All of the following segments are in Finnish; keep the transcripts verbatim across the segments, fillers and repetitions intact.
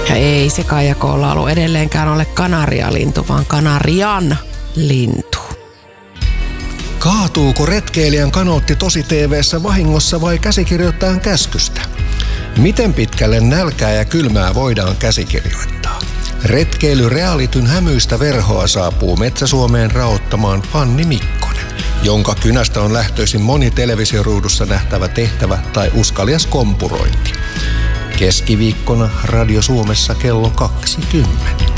Ja ei se Kaija K-laulu edelleenkään ole kanarialintu, vaan kanarian lintu. Kaatuuko retkeilijän kanootti tosi T V:ssä vahingossa vai käsikirjoittajan käskystä? Miten pitkälle nälkää ja kylmää voidaan käsikirjoittaa? Retkeily realityn hämyistä verhoa saapuu Metsä-Suomeen raottamaan Fanni Mikkonen, jonka kynästä on lähtöisin moni televisioruudussa nähtävä tehtävä tai uskalias kompurointi. Keskiviikkona Radio Suomessa kello kaksikymmentä.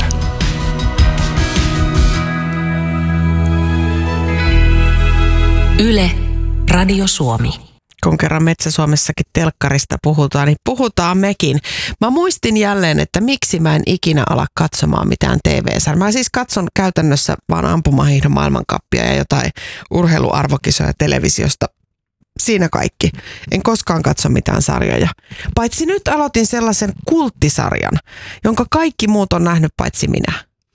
Yle, Radio Suomi. Kun kerran Metsä-Suomessakin telkkarista puhutaan, niin puhutaan mekin. Mä muistin jälleen, että miksi mä en ikinä ala katsomaan mitään T V-sarjaa. Mä siis katson käytännössä vaan ampumahiihdon maailmankappia ja jotain urheiluarvokisoja televisiosta. Siinä kaikki. En koskaan katso mitään sarjoja. Paitsi nyt aloitin sellaisen kulttisarjan, jonka kaikki muut on nähnyt paitsi minä.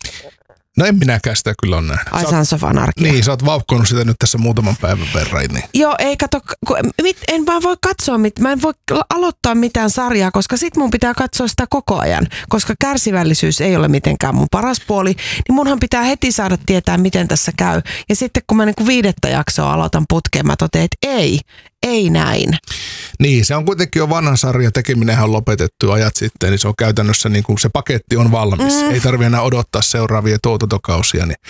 No en minäkään sitä kyllä ole nähnyt. Ai Sons of Anarchy. Niin, sä oot vauhkonut sitä nyt tässä muutaman päivän verran. Niin. Joo, ei kato, mit, en vaan voi katsoa, mit, mä en voi aloittaa mitään sarjaa, koska sit mun pitää katsoa sitä koko ajan. Koska kärsivällisyys ei ole mitenkään mun paras puoli, niin munhan pitää heti saada tietää, miten tässä käy. Ja sitten kun mä niinku viidettä jaksoa aloitan putkeen, mä totean, että ei, ei näin. Niin, se on kuitenkin jo vanha sarja, tekeminenhän on lopetettu ajat sitten, niin se on käytännössä niin kuin se paketti on valmis. Mm. Ei tarvitse enää odottaa seuraavia tuotantokausia, niin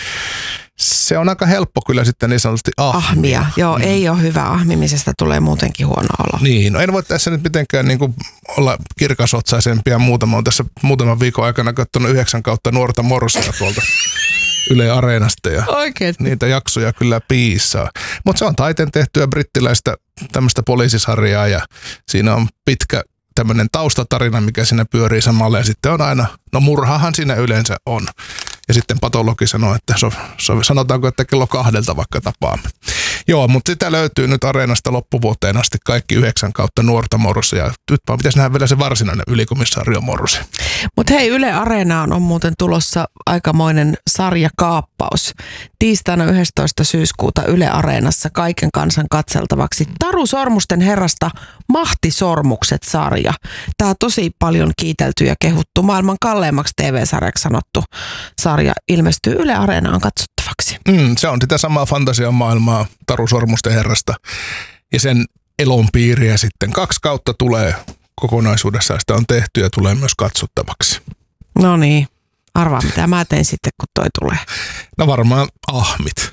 se on aika helppo kyllä sitten niin sanotusti ahmia. Ahmia, joo, mm. ei ole hyvä. Ahmimisesta tulee muutenkin huono olo. Niin, no en voi tässä nyt mitenkään niin kuin olla kirkasotsaisempia muutama. Olen tässä muutaman viikon aikana katsonut yhdeksän kautta nuorta morsia tuolta Yle Areenasta ja oikeesti? Niitä jaksoja kyllä piisaa. Mutta se on taiteen tehtyä brittiläistä tämmöistä poliisisarjaa ja siinä on pitkä tämmöinen taustatarina, mikä siinä pyörii samalla ja sitten on aina, no murhahan siinä yleensä on. Ja sitten patologi sanoo, että so, so, sanotaanko, että kello kahdelta vaikka tapaamme. Joo, mutta sitä löytyy nyt Areenasta loppuvuoteen asti kaikki yhdeksän kautta nuorta morsia. Ja nyt vaan pitäisi nähdä vielä se varsinainen ylikomissaario morsi. Mutta hei, Yle Areenaan on muuten tulossa aikamoinen sarjakaappaus. Tiistaina yhdestoista syyskuuta Yle Areenassa kaiken kansan katseltavaksi Taru Sormusten herrasta Mahtisormukset-sarja. Tämä tosi paljon kiitelty ja kehuttu maailman kalleimmaksi T V-sarjaksi sanottu sarja ilmestyy Yle Areenaan katsottavaksi. Mm, se on sitä samaa fantasian maailmaa Taru Sormusten herrasta ja sen elonpiiriä sitten. Kaksi kautta tulee kokonaisuudessaan, sitä on tehty ja tulee myös katsottavaksi. No niin, arvaa mitä mä teen sitten kun toi tulee. No varmaan ahmit.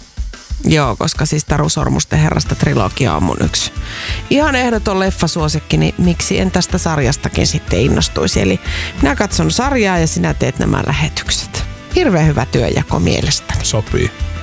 Joo, koska siis Taru Sormusten herrasta trilogia on mun yksi ihan ehdoton leffasuosikki, niin miksi en tästä sarjastakin sitten innostuisi. Eli minä katson sarjaa ja sinä teet nämä lähetykset. Hirveän hyvä työnjako mielestäni. Sopii.